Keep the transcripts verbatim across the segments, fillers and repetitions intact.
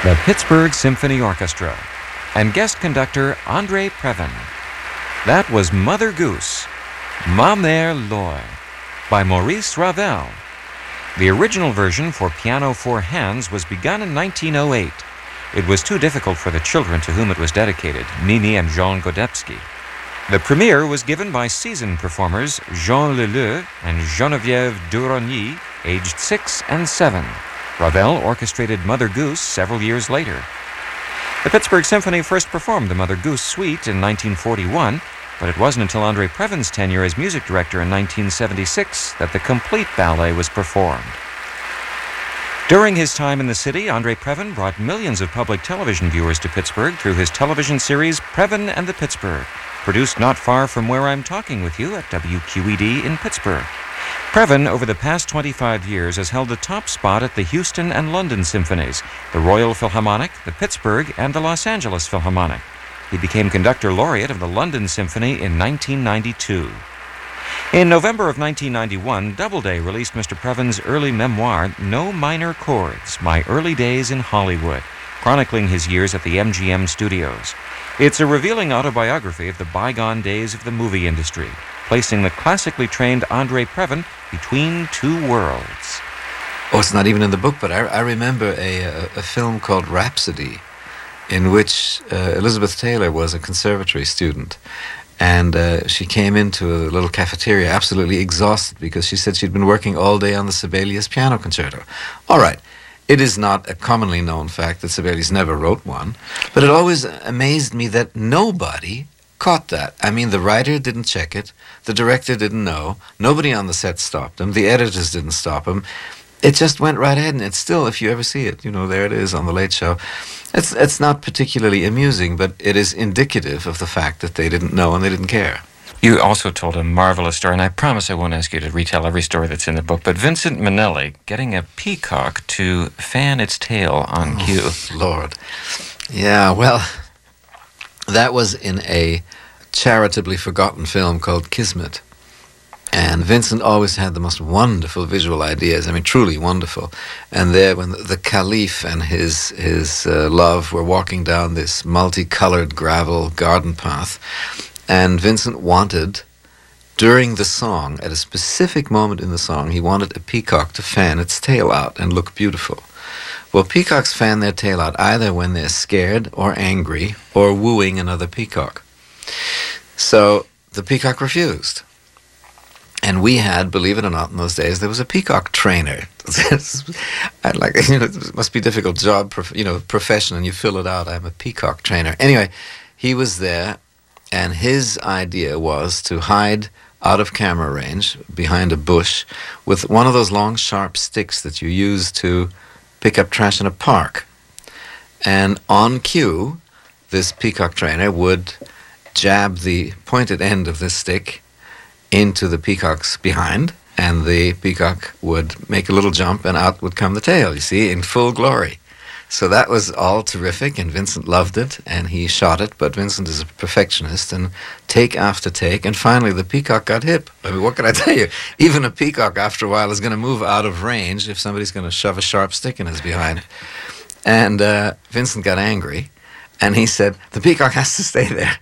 the Pittsburgh Symphony Orchestra, and guest conductor Andre Previn. That was Mother Goose, Ma Mère Loy, by Maurice Ravel. The original version for piano four hands was begun in nineteen oh eight. It was too difficult for the children to whom it was dedicated, Mimi and Jean Godebsky. The premiere was given by seasoned performers Jean Leleu and Geneviève Durogny, aged six and seven. Ravel orchestrated Mother Goose several years later. The Pittsburgh Symphony first performed the Mother Goose Suite in nineteen forty-one, but it wasn't until Andre Previn's tenure as music director in nineteen seventy-six that the complete ballet was performed. During his time in the city, Andre Previn brought millions of public television viewers to Pittsburgh through his television series Previn and the Pittsburgh, produced not far from where I'm talking with you at W Q E D in Pittsburgh. Previn, over the past twenty-five years, has held the top spot at the Houston and London Symphonies, the Royal Philharmonic, the Pittsburgh, and the Los Angeles Philharmonic. He became conductor laureate of the London Symphony in nineteen ninety-two. In November of nineteen ninety-one, Doubleday released Mister Previn's early memoir, No Minor Chords, My Early Days in Hollywood, chronicling his years at the M G M studios. It's a revealing autobiography of the bygone days of the movie industry, placing the classically trained Andre Previn between two worlds. Oh, it's not even in the book, but I, I remember a, a, a film called Rhapsody, in which uh, Elizabeth Taylor was a conservatory student. And uh, she came into a little cafeteria absolutely exhausted because she said she'd been working all day on the Sibelius piano concerto. All right, it is not a commonly known fact that Sibelius never wrote one, but it always amazed me that nobody caught that. I mean, the writer didn't check it, the director didn't know, nobody on the set stopped him, the editors didn't stop him. It just went right ahead, and it's still, if you ever see it, you know, there it is on The Late Show. It's, it's not particularly amusing, but it is indicative of the fact that they didn't know and they didn't care. You also told a marvelous story, and I promise I won't ask you to retell every story that's in the book, but Vincent Minnelli getting a peacock to fan its tail on cue. Oh, Lord. Yeah, well, that was in a charitably forgotten film called Kismet. And Vincent always had the most wonderful visual ideas. I mean, truly wonderful. And there, when the, the Caliph and his his uh, love were walking down this multicolored gravel garden path, and Vincent wanted, during the song, at a specific moment in the song, he wanted a peacock to fan its tail out and look beautiful. Well, peacocks fan their tail out either when they're scared or angry or wooing another peacock. So the peacock refused. And we had, believe it or not, in those days, there was a peacock trainer. I'd like, you know, it must be a difficult job, you know, profession, and you fill it out. I'm a peacock trainer. Anyway, he was there, and his idea was to hide out of camera range behind a bush with one of those long, sharp sticks that you use to pick up trash in a park. And on cue, this peacock trainer would jab the pointed end of this stick into the peacock's behind, and the peacock would make a little jump, and out would come the tail, you see, in full glory. So that was all terrific, and Vincent loved it, and he shot it, but Vincent is a perfectionist, and take after take, and finally the peacock got hip. I mean, what can I tell you? Even a peacock, after a while, is going to move out of range if somebody's going to shove a sharp stick in his behind. And uh, Vincent got angry, and he said, the peacock has to stay there.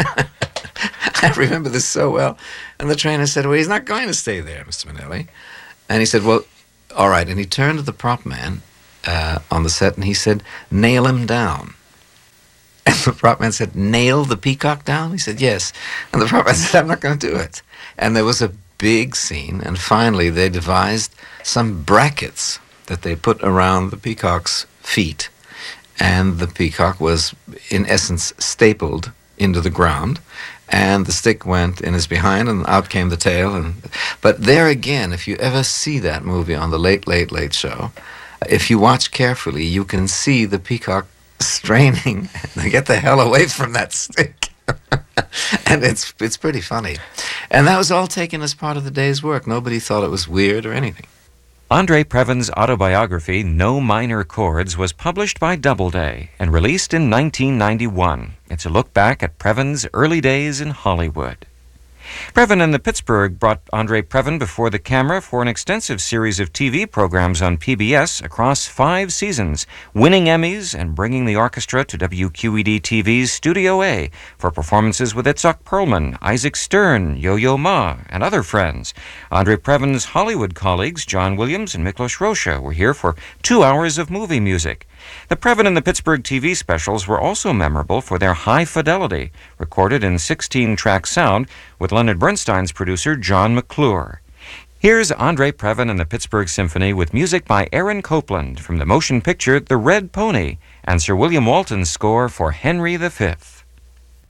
I remember this so well. And the trainer said, well, he's not going to stay there, Mister Minnelli. And he said, well, all right. And he turned to the prop man uh, on the set, and he said, nail him down. And the prop man said, nail the peacock down? He said, yes. And the prop man said, I'm not going to do it. And there was a big scene, and finally they devised some brackets that they put around the peacock's feet. And the peacock was, in essence, stapled into the ground, and the stick went in his behind, and out came the tail. And but there again, if you ever see that movie on the Late, Late, Late Show, if you watch carefully, you can see the peacock straining to get the hell away from that stick. And it's it's pretty funny. And that was all taken as part of the day's work. Nobody thought it was weird or anything. Andre Previn's autobiography, No Minor Chords, was published by Doubleday and released in nineteen ninety-one. It's a look back at Previn's early days in Hollywood. Previn and the Pittsburgh brought Andre Previn before the camera for an extensive series of T V programs on P B S across five seasons, winning Emmys and bringing the orchestra to W Q E D T V's Studio A for performances with Itzhak Perlman, Isaac Stern, Yo-Yo Ma, and other friends. Andre Previn's Hollywood colleagues, John Williams and Miklos Rocha, were here for two hours of movie music. The Previn and the Pittsburgh T V specials were also memorable for their high fidelity, recorded in sixteen-track sound with Leonard Bernstein's producer John McClure. Here's Andre Previn and the Pittsburgh Symphony with music by Aaron Copland from the motion picture The Red Pony and Sir William Walton's score for Henry the Fifth.